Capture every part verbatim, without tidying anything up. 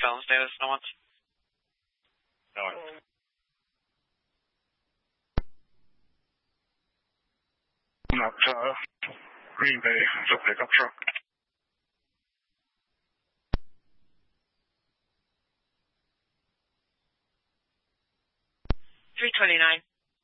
film status, no one? No one. Not, uh, Green Bay, it's a pickup truck. three twenty-nine.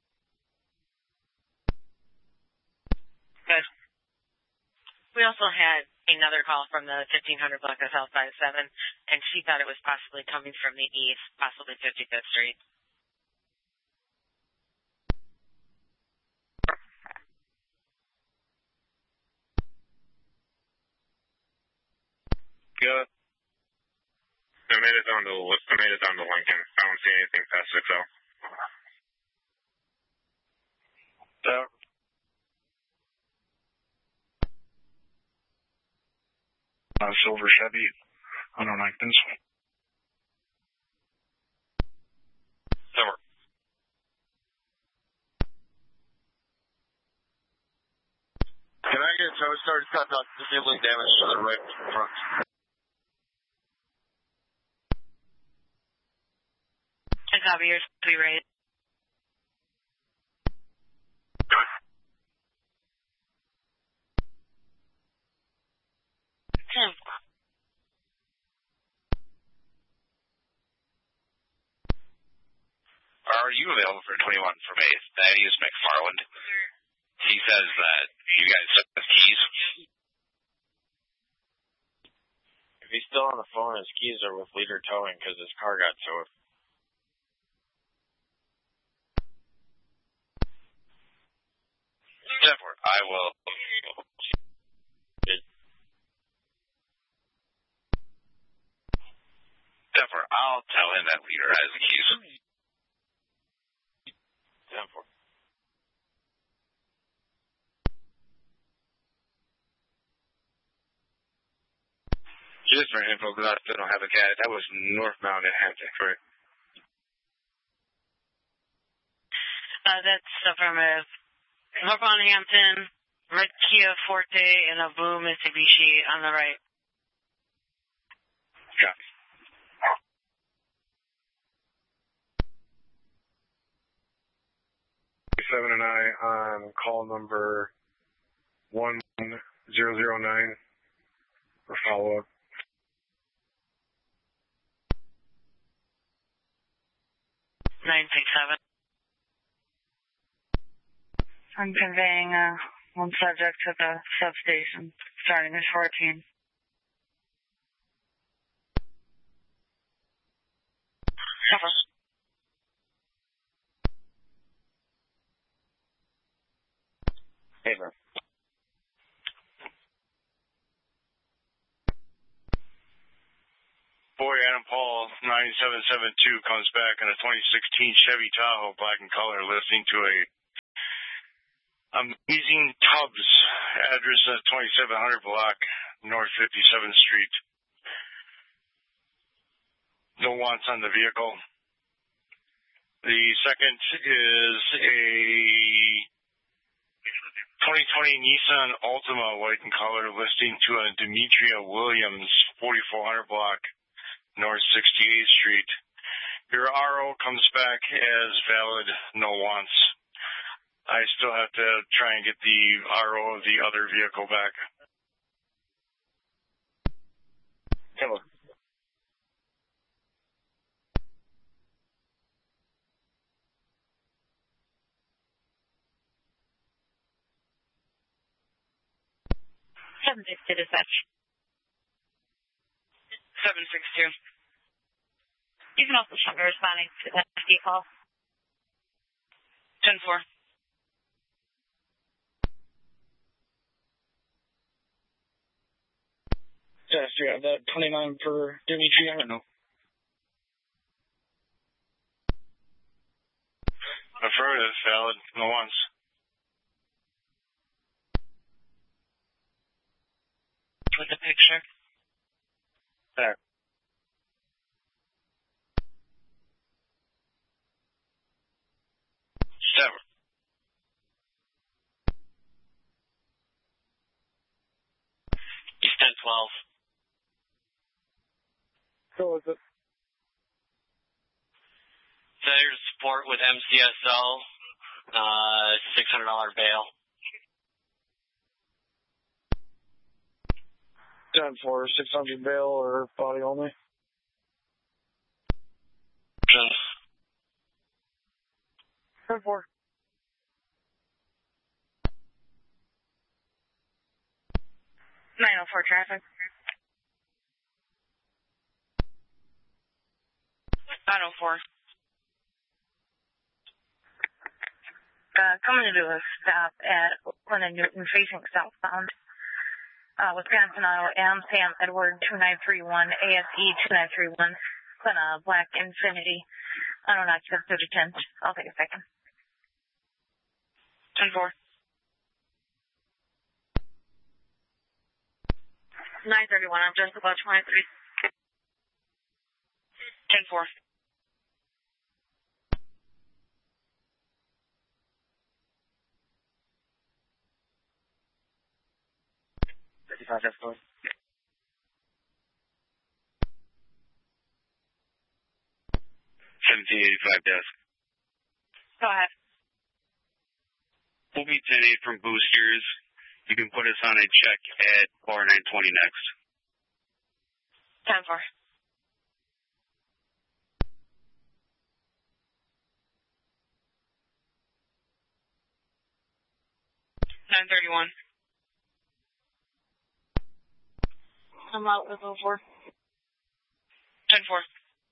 Good. We also had another call from the fifteen hundred block of South by seven, and she thought it was possibly coming from the east, possibly fifty-fifth Street. Good. I made it down to I made it down to Lincoln. I don't see anything past six oh. Yeah. Uh, silver Chevy on O'Ninetons. Silver. Can I get a tow start? It's got significant damage to the right front. I copy yours. Be ready. Tim. Are you available for twenty-one from A? That is McFarland. He says that you guys took the keys. If he's still on the phone, his keys are with Leader Towing because his car got towed. Therefore, I will. Therefore, I'll tell him that Leader has the keys. Therefore. Just for info, because I still don't have a cat. That was northbound at Hampton, correct? Uh, that's affirmative. Northbound Hampton, red Kia Forte, and a blue Mitsubishi on the right. Yeah. Seven and I on call number one zero zero nine for follow up. Nine six seven. I'm conveying uh, one subject to the substation, starting at fourteen. Cover. Paper. Boy, Adam Paul, nine seven seven two, comes back in a twenty sixteen Chevy Tahoe, black in color, listening to a Amazing Tubs, address at twenty-seven hundred block, North fifty-seventh Street. No wants on the vehicle. The second is a twenty twenty Nissan Altima, white in color, listing to a Demetria Williams, forty-four hundred block, North sixty-eighth Street. Your R O comes back as valid, no wants. I still have to try and get the R O of the other vehicle back. Hello. Seven six two dispatch. Seven six two. You can also show me responding to that F D call. Ten four. Yes, you have that twenty-nine for Dimitri, I don't know. Affirmative, valid, no wants. With the picture. There. Seven. East ten twelve. Go with it. Failure to support with M C S L, uh, six hundred dollars bail. ten for six hundred bail or body only. ten four. nine oh four traffic. nine oh four. Uh, coming to do a stop at Oakland and Newton facing southbound. Uh, Wisconsin Auto M, Sam Edward two nine three one, A S E two nine three one, then a black Infinity. I don't know, it's thirty ten. I'll take a second. ten four. nine thirty-one, I'm just about twenty-three. ten four. fifty-five, that's going. seventeen eighty-five desk. Go ahead. We'll be ten eight from boosters. You can put us on a check at bar nine twenty next. ten four. nine thirty-one. I'm out with oh four. ten four.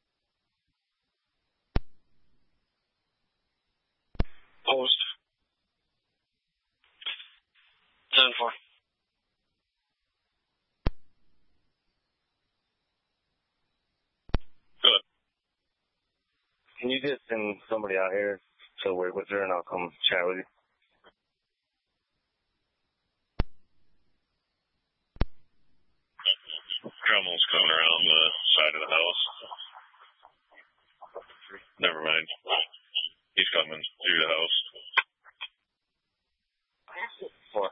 Post. ten four. Good. Can you just send somebody out here to work with her and I'll come chat with you? Cromwell's coming around the side of the house. Never mind. He's coming through the house. Four.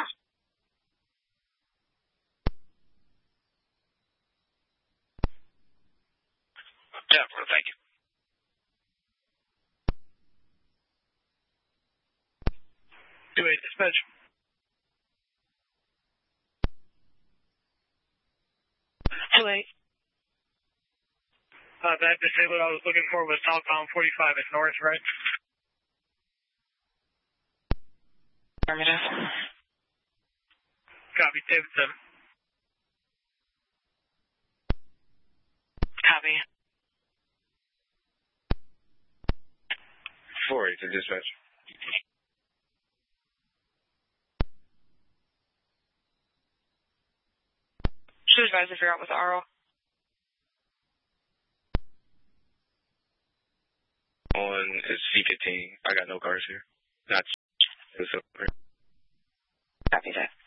Yeah, bro, thank you. two eight, dispatch. two eight. Uh, that disabled I was looking for was southbound forty-five. It's north, right? Affirmative. Copy, Davidson. Copy. four eight to dispatch. Should advise if you're out with R O. On is C fifteen. I got no cars here. That's Copy that.